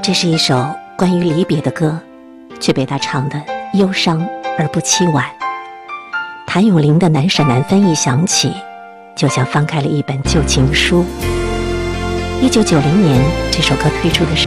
这是一首关于离别的歌，却被他唱得忧伤而不凄婉。谭咏麟的难舍难分一响起，就像翻开了一本旧情书。1990年，这首歌推出的时候